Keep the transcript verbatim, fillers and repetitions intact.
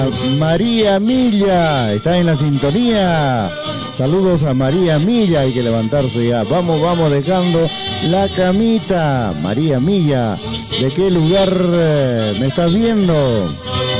María Milla está en la sintonía. Saludos a María Milla, hay que levantarse ya. Vamos, vamos dejando la camita. María Milla, ¿de qué lugar eh, me estás viendo?